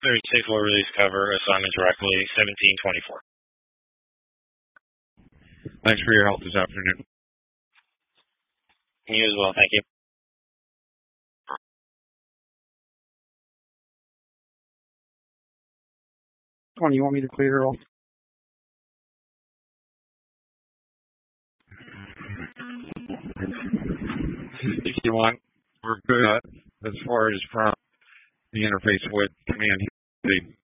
Very safe low release cover, assignment directly, 1724. Thanks for your help this afternoon. You as well, thank you. You want me to clear her off? If you want, we're good as far as from the interface with command.